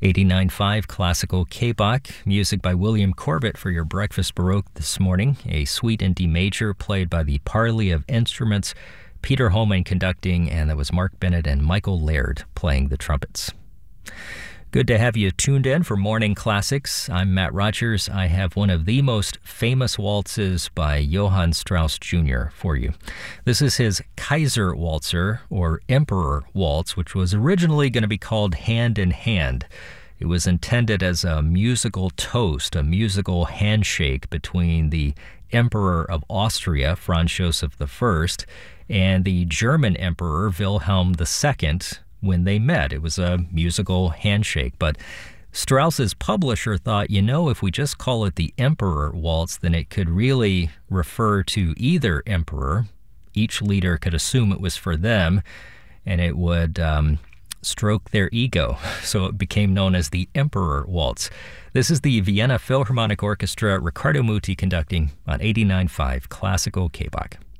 89.5 Classical K-Bach, music by William Corbett for your Breakfast Baroque this morning. A suite in D major played by the Parley of Instruments, Peter Holman conducting, and that was Mark Bennett and Michael Laird playing the trumpets. Good to have you tuned in for Morning Classics. I'm Matt Rogers. I have one of the most famous waltzes by Johann Strauss Jr. for you. This is his Kaiser Waltzer, or Emperor Waltz, which was originally going to be called Hand in Hand. It was intended as a musical toast, a musical handshake between the Emperor of Austria, Franz Joseph I, and the German Emperor Wilhelm II, when they met. It was a musical handshake, but Strauss's publisher thought, if we just call it the Emperor Waltz, then it could really refer to either emperor. Each leader could assume it was for them, and it would stroke their ego. So it became known as the Emperor Waltz. This is the Vienna Philharmonic Orchestra, Riccardo Muti conducting on 89.5 Classical K-Bach.